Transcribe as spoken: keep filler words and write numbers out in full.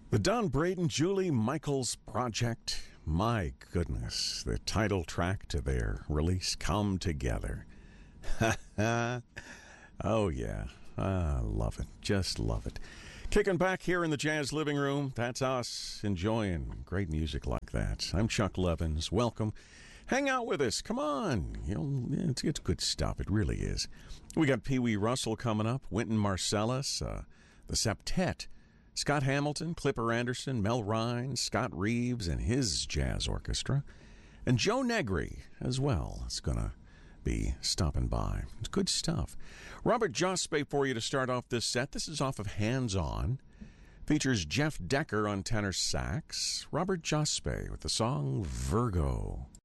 The Don Braden, Julie Michaels Project. My goodness, the title track to their release, Come Together. Oh, yeah. I love it. Just love it. Kicking back here in the Jazz Living Room. That's us enjoying great music like that. I'm Chuck Levins. Welcome. Hang out with us. Come on. You know, it's, it's good stuff. It really is. We got Pee Wee Russell coming up, Wynton Marsalis, uh, the Septet, Scott Hamilton, Clipper Anderson, Mel Rhines, Scott Reeves and his jazz orchestra, and Joe Negri as well. It's going to be stopping by. It's good stuff. Robert Jospe for you to start off this set. This is off of Hands On. Features Jeff Decker on tenor sax. Robert Jospe with the song Virgo.